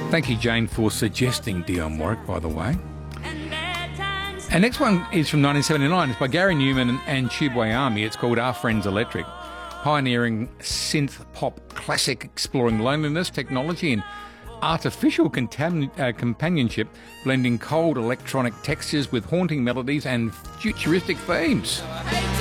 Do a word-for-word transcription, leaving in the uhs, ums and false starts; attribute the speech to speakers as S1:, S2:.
S1: Thank you, Jane, for suggesting Dionne Warwick, by the way. And next one is from nineteen seventy-nine. It's by Gary Newman and, and Tubeway Army. It's called Our Friends Electric. Pioneering synth pop classic, exploring loneliness, technology, and artificial contam- uh, companionship, blending cold electronic textures with haunting melodies and futuristic themes.